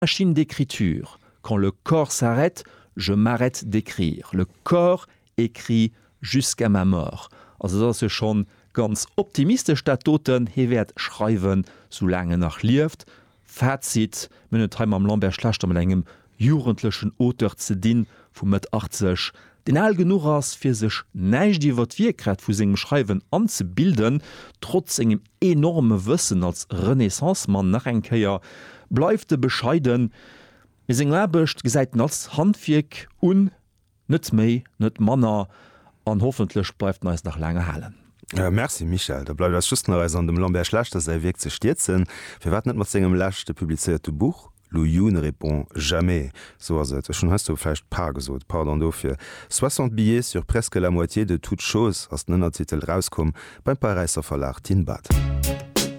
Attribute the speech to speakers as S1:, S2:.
S1: machine d'écriture. Quand le corps s'arrête, je m'arrête d'écrire. Le corps écrit jusqu'à ma mort. Also das ist schon ganz optimistisch, dat Toten werd schreiben, solange nach lieft. Fazit, wenn am Lambert Schlacht am engem jugendlichen Autor zu dienen, von mit 80, den all genug ass fir sech neiich die wat Wirkräit vu segem Schreiben anzubilden, trotz engem enorme Wissen als Renaissancemann nach enkeier, bleifte bescheiden, mir seg erbecht gesäiten als Handvik net méi, net Manner, an hoffentlich bleibt neis nach lange hallen.
S2: Ja, merci Michael, da bleibt das Schüstenreis an dem Lambert Schlacht, dass er wirkt ze stierzen. Wir warten net mat segem lachte publizierte Buch. Louis ne répond jamais. So schon hast du vielleicht paar gesot, pardon dofir. 60 billets sur presque la moitié de toute chose, als den Titel rauskom beim Pariser Verlag Tinbad.